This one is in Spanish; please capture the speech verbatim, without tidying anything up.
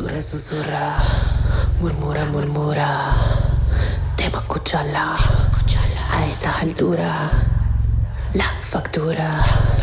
Susurra, susurra, murmura, murmura. Temo escucharla a estas alturas. La factura